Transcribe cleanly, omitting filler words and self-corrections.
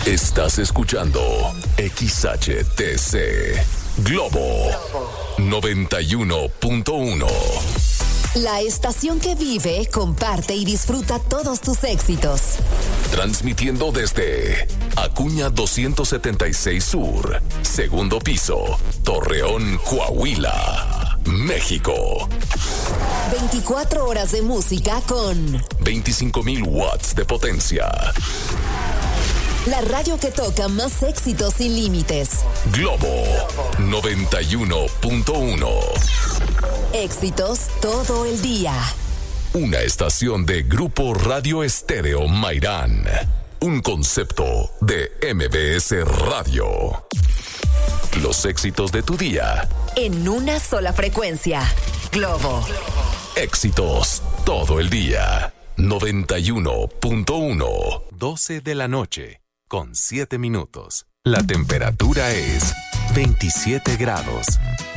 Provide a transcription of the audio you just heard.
Estás escuchando XHTC Globo 91.1. La estación que vive, comparte y disfruta todos tus éxitos. Transmitiendo desde Acuña 276 Sur, segundo piso, Torreón, Coahuila, México. 24 horas de música con 25,000 watts de potencia. La radio que toca más éxitos sin límites. Globo 91.1. Éxitos todo el día. Una estación de Grupo Radio Estéreo Mairán. Un concepto de MBS Radio. Los éxitos de tu día. En una sola frecuencia. Globo. Éxitos todo el día. 91.1. 12 de la noche, con 7 minutos. La temperatura es 27 grados.